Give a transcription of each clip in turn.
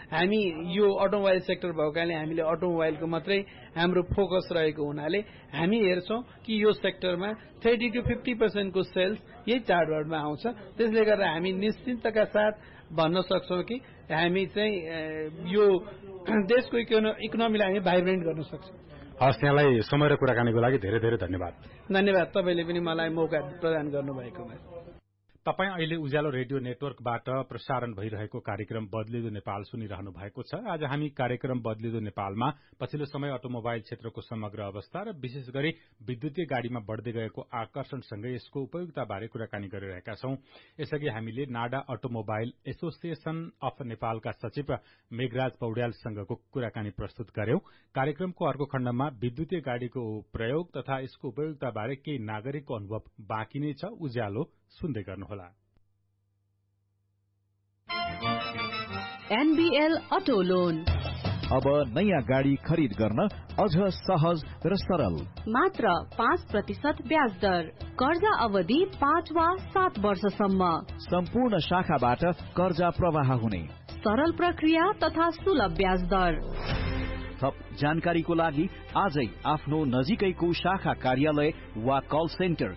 हामी यो automobile sector भएकाले हामीले अटोमोबाइलको मात्रै हाम्रो फोकस रहेको हुनाले हामी हेर्छौं कि यो सेक्टरमा 30 to 50% को सेल्स यही चाडबाडमा आउँछ। त्यसले गर्दा हामी निश्चिन्तका साथ भन्न सक्छौं कि हामी चाहिँ यो देशको इकोनोमीलाई हामी भाइब्रेन्ट गर्न सक्छौं। हस्, यहाँलाई समय र कुराकानीको लागि धेरै धेरै धन्यवाद। धन्यवाद, तपाईले पनि मलाई मौका प्रदान गर्नुभएकोमा। तपाईं अहिले उज्यालो रेडियो नेटवर्कबाट प्रसारण भइरहेको कार्यक्रम बदलिदो नेपाल सुनिरहनु भएको छ। आज हामी कार्यक्रम बदलिदो नेपालमा पछिल्लो समय अटोमोबाइल क्षेत्रको समग्र अवस्था र विशेष गरी विद्युतीय गाड़ीमा बढ़दै गएको आकर्षणसँगै यसको उपयोगिताबारे कुराकानी गरिरहेका छौं। यसअघि हामीले नाडा अटोमोबाइल एसोसिएशन अफ नेपालका सचिव मेघराज पौड्यालसँगको कुराकानी प्रस्तुत गर्यौं। कार्यक्रमको अर्को खण्डमा विद्युतीय गाड़ीको प्रयोग तथा यसको उपयोगिताबारे केही नागरिकको अनुभव बाँकी नै छ। उज्यालो सुन्दै गर्नुहोला। एनबीएल अटो लोन अब नयाँ गाडी खरिद गर्न अझ सहज र सरल। मात्र 5% ब्याज दर, कर्जा अवधि 5 वा 7 वर्षसम्म। सम्पूर्ण शाखाबाट कर्जा प्रवाह हुने सरल प्रक्रिया तथा सुलभ ब्याज दर। थप जानकारीको लागि आजै आफ्नो नजिकैको शाखा कार्यालय वा कल सेन्टर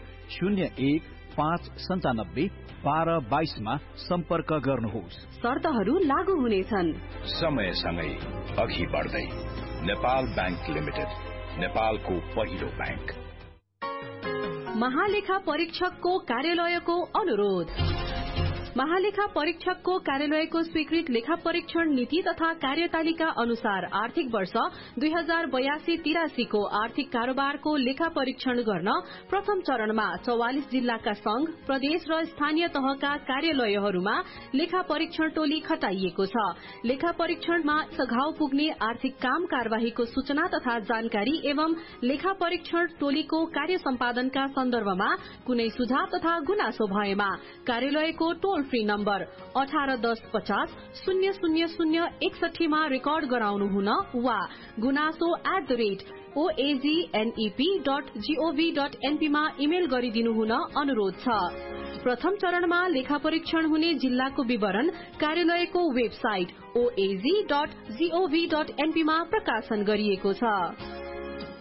01-597-1222 मा सम्पर्क गर्नुहोस्। शर्तहरू लागू हुनेछन्। समयसँगै अघि बढ्दै नेपाल बैंक लिमिटेड, नेपालको पहिलो बैंक। महालेखा परीक्षकको कार्यालयको अनुरोध। महालेखा परीक्षकको कार्यालयको स्वीकृत लेखा परीक्षण नीति तथा कार्यतालिका अनुसार आर्थिक वर्ष 2082-83 को आर्थिक कारोबारको लेखा परीक्षण गर्न प्रथम चरणमा 44 जिल्लाका संघ, प्रदेश र स्थानीय तहका कार्यालयहरूमा लेखा परीक्षण टोली खटाइएको छ। लेखा परीक्षणमा सघाउ पुग्ने आर्थिक काम कारवाहीको सूचना तथा जानकारी एवं लेखा परीक्षण टोलीको कार्य सम्पादनका सन्दर्भमा कुनै सुझाव तथा गुनासो भएमा कार्यालयको टोल फ्री नम्बर 1810500061 मा रेकर्ड गराउनु हुन वा gunaso@oagnep.gov.np मा इमेल गरिदिनु हुन अनुरोध छ। प्रथम चरणमा लेखा परीक्षण हुने जिल्लाको विवरण कार्यालयको वेबसाइट oaz.gov.np मा प्रकाशन गरिएको छ।